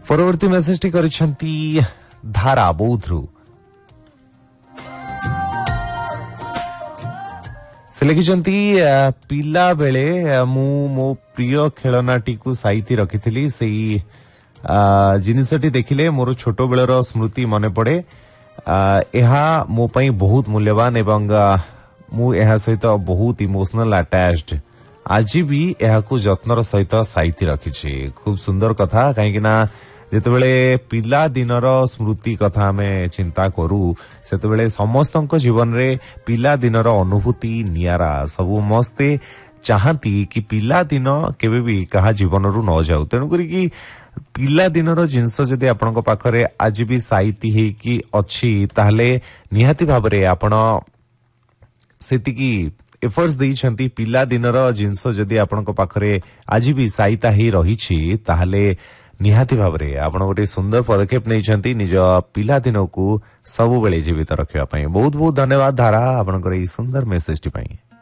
परवर्ती message T करिसेंती धारा बौद्धरू से लिखिचंती पिला बेले मु मो प्रिय खेलनाटी को साइती रखिथिली सेई जिनिसटी देखिले मोर छोटो बेलर स्मृति मने पड़े एहा मो पई बहुत मूल्यवान एवं मु एहा सहित बहुत इमोशनल अटैच्ड आज भी एहा को जत्नर सहित साइती रखिछि। खूब सुंदर कथा काहेकि ना जेतेबेले पिला दिनर स्मृति कथा हमें चिंता करू सेतेबेले समस्तक जीवन रे पिला दिनर अनुभूति नियारा सबु मस्ते चाहती कि पिला दिन केबे भी कहा जीवन रु न जाऊ तेणु करी कि पिला दिनर जिनस जदि आपनक पाखरे आज भी साइती हे कि अछि ताहले निहाती भाबरे आपण सेतिकी एफर्ट्स देइछंती पिला दिनर जिनस जदि आपनक पाखरे आज भी साइता ही रहिछि ताहले निहाती भाबरे आपण गोटे सुंदर पदक्षेप नहीं निज पिला दिन को सबु बेले जीवित रखिया पई। बहुत बहुत धन्यवाद धारा आपनकर ई सुंदर मेसेज टी पई।